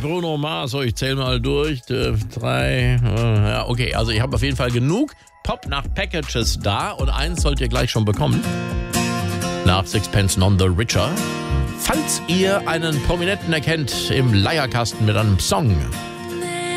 Bruno Mars, so, ich zähle mal durch. 3, ja, okay, also ich habe auf jeden Fall genug Pop nach Packages da und eins sollt ihr gleich schon bekommen. Nach Sixpence None the Richer. Falls ihr einen Prominenten erkennt im Leierkasten mit einem Song,